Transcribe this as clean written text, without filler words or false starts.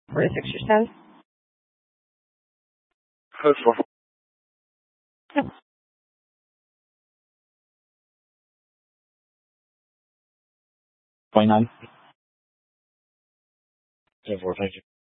46 or 10? Code 4. Yep. 29. 10-4, thank you.